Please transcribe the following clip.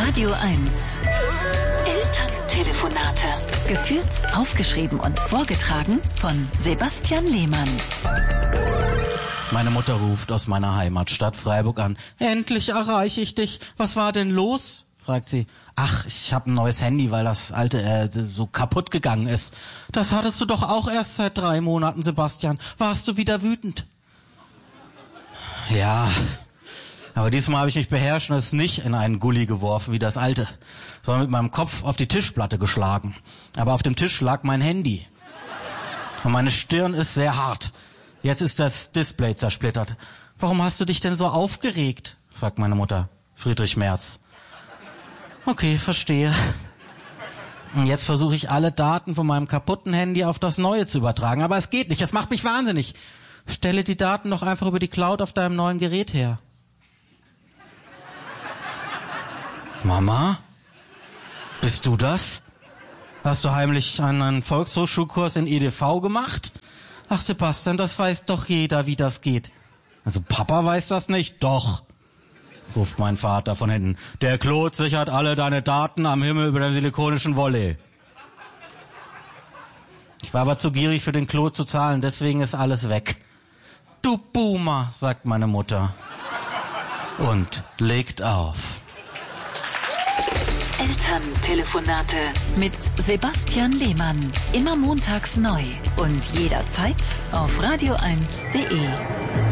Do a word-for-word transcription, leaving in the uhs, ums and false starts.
Radio eins. Elterntelefonate. Geführt, aufgeschrieben und vorgetragen von Sebastian Lehmann. Meine Mutter ruft aus meiner Heimatstadt Freiburg an. Endlich erreiche ich dich. Was war denn los? Fragt sie. Ach, ich habe ein neues Handy, weil das alte äh, so kaputt gegangen ist. Das hattest du doch auch erst seit drei Monaten, Sebastian. Warst du wieder wütend? Ja, aber diesmal habe ich mich beherrscht und es nicht in einen Gully geworfen wie das alte, sondern mit meinem Kopf auf die Tischplatte geschlagen. Aber auf dem Tisch lag mein Handy. Und meine Stirn ist sehr hart. Jetzt ist das Display zersplittert. Warum hast du dich denn so aufgeregt? Fragt meine Mutter. Friedrich Merz. Okay, verstehe. Und jetzt versuche ich alle Daten von meinem kaputten Handy auf das neue zu übertragen. Aber es geht nicht, es macht mich wahnsinnig. Stelle die Daten doch einfach über die Cloud auf deinem neuen Gerät her. Mama? Bist du das? Hast du heimlich einen Volkshochschulkurs in E D V gemacht? Ach Sebastian, das weiß doch jeder, wie das geht. Also Papa weiß das nicht? Doch, ruft mein Vater von hinten. Der Claude sichert alle deine Daten am Himmel über dem silikonischen Volley. Ich war aber zu gierig für den Claude zu zahlen, deswegen ist alles weg. Du Boomer, sagt meine Mutter. Und legt auf. Elterntelefonate mit Sebastian Lehmann. Immer montags neu und jederzeit auf radio eins punkt de.